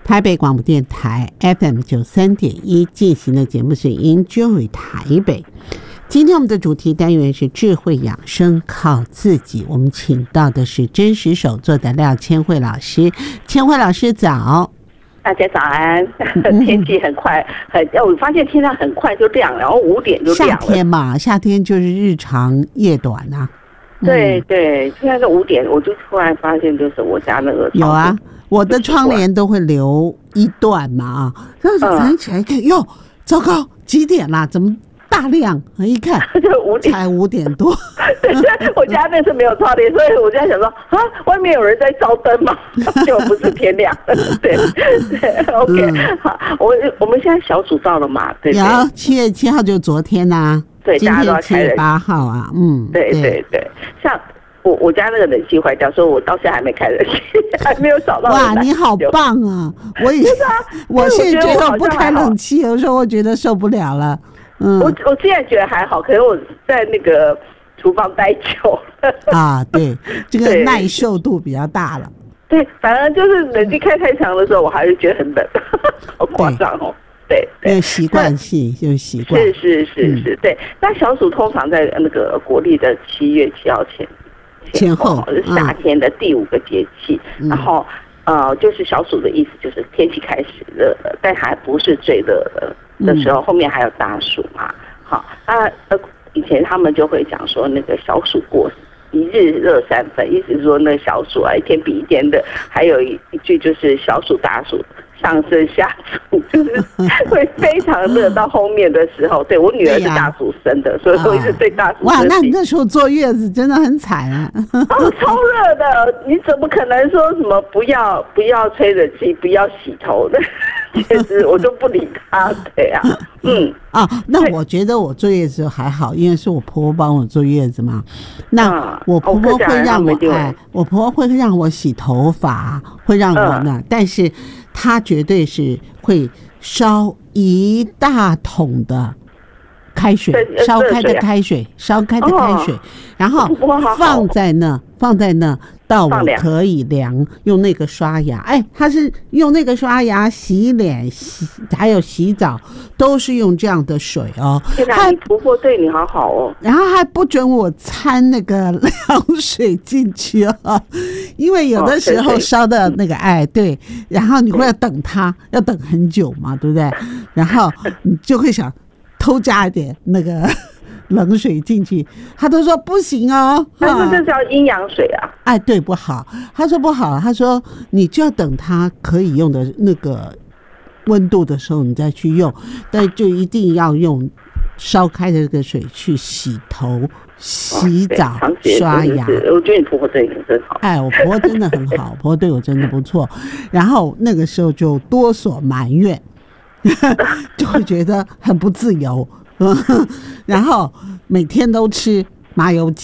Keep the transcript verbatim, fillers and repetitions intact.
台北广播电台 F M 九三点一进行的节目是 Enjoy 台北。今天我们的主题单元是智慧养生靠自己，我们请到的是真实手作的廖千惠老师。千惠老师早。 大家早安。天气很快，很我发现天上很快就亮，然后五点就亮了。 夏天嘛，夏天就是日长夜短啊。 对对，现在是五点，我就突然发现，就是我家那个有啊，我的窗帘都会留一段嘛啊，然后看起来看，哟，糟糕，几点啦？怎么大亮？一看就五点， 才五点多。 对，我家那是没有窗帘，所以我就在想说，啊，外面有人在照灯吗？就不是天亮。对对 ，OK，、嗯、好，我我们现在小组到了嘛？对对。 然后七月七号就昨天呐、啊。 对， 今天七月八号啊，嗯， 对对对，像我我家那个冷气坏掉，所以我到现在还没开冷气，还没有找到。 哇，你好棒啊！我也是啊，我现在觉得我不开冷气，有时候我觉得受不了了。嗯， 我我现在觉得还好，可是我在那个厨房待久了啊，对，这个耐受度比较大了。 对，反正就是冷气开太长的时候，我还是觉得很冷，好夸张哦。对， 对，习惯性就是习惯， 是是是是，对。那小暑通常在那个国历的七月七号前前后， 是夏天的第五个节气。嗯、然后呃，就是小暑的意思，就是天气开始热了，但还不是最热的的时候，嗯、后面还有大暑嘛。好，那呃，以前他们就会讲说，那个小暑过一日热三分，意思是说那小暑啊，一天比一天的。还有一一句就是小暑大暑。上升下暑，就是会非常热，到后面的时候，对我女儿是大暑生的，所以我一直对大暑生。 哇，那你那时候坐月子真的很惨啊！ 哦，超热的，你怎么可能说什么不要不要吹冷气，不要洗头的？其实我就不理他，对呀、啊，嗯啊，那我觉得我坐月子还好，因为是我婆婆帮我坐月子嘛。那我婆婆会让我哎，我婆婆会让我洗头发，会让我呢，但是她绝对是会烧一大桶的开水，烧开的开水，烧开的开水，然后放在那，放在那。到我可以量，用那个刷牙，哎，他是用那个刷牙、洗脸、洗还有洗澡，都是用这样的水哦。 天哪，你婆婆对你好好哦。 然后还不准我掺那个凉水进去哦，因为有的时候烧的那个，哎，对，然后你会要等它，要等很久嘛，对不对？然后你就会想偷加一点那个。冷水进去，他都说不行哦。 但是这叫阴阳水啊！ 哎，对，不好。他说不好，他说你就要等它可以用的那个温度的时候，你再去用，但就一定要用烧开的这个水去洗头、洗澡、刷牙。 我觉得你婆婆对你真好。 哎，我婆婆真的很好，婆婆对我真的不错。然后那个时候就多所埋怨，就会觉得很不自由。然后每天都吃麻油鸡。